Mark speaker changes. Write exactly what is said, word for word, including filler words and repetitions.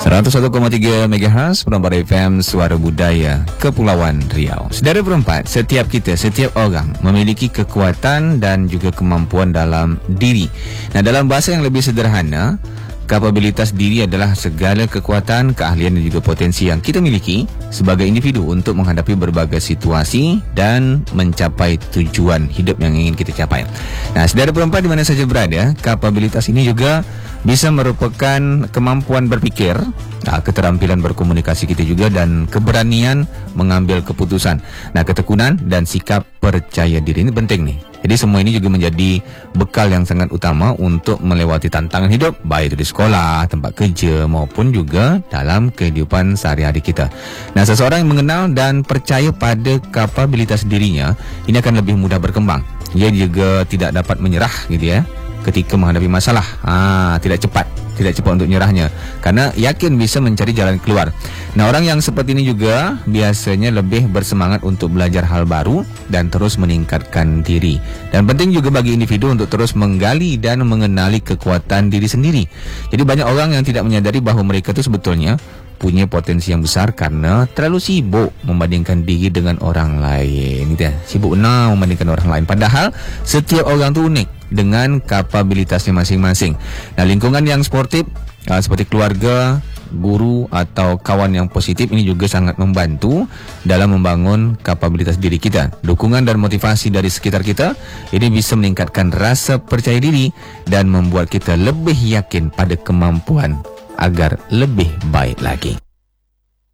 Speaker 1: seratus satu koma tiga megahertz Perempat F M Suara Budaya Kepulauan Riau. Saudara perempat, setiap kita, setiap orang memiliki kekuatan dan juga kemampuan dalam diri. Nah, dalam bahasa yang lebih sederhana, kapabilitas diri adalah segala kekuatan, keahlian dan juga potensi yang kita miliki sebagai individu untuk menghadapi berbagai situasi dan mencapai tujuan hidup yang ingin kita capai. Nah, saudara perempat di mana saja berada, kapabilitas ini juga bisa merupakan kemampuan berpikir, keterampilan berkomunikasi kita juga, dan keberanian mengambil keputusan. Nah, ketekunan dan sikap percaya diri ini penting nih. Jadi semua ini juga menjadi bekal yang sangat utama untuk melewati tantangan hidup, baik itu di sekolah, tempat kerja maupun juga dalam kehidupan sehari-hari kita. Nah, seseorang yang mengenal dan percaya pada kapabilitas dirinya, ini akan lebih mudah berkembang. Ia juga tidak dapat menyerah gitu ya ketika menghadapi masalah. Ah, tidak cepat, tidak cepat untuk menyerahnya karena yakin bisa mencari jalan keluar. Nah, orang yang seperti ini juga biasanya lebih bersemangat untuk belajar hal baru dan terus meningkatkan diri. Dan penting juga bagi individu untuk terus menggali dan mengenali kekuatan diri sendiri. Jadi banyak orang yang tidak menyadari bahawa mereka itu sebetulnya punya potensi yang besar karena terlalu sibuk membandingkan diri dengan orang lain. Gitu ya. Sibuk nah membandingkan orang lain. Padahal setiap orang itu unik dengan kapabilitasnya masing-masing. Nah, lingkungan yang sportif uh, seperti keluarga, guru atau kawan yang positif ini juga sangat membantu dalam membangun kapabilitas diri kita. Dukungan dan motivasi dari sekitar kita ini bisa meningkatkan rasa percaya diri dan membuat kita lebih yakin pada kemampuan agar lebih baik lagi.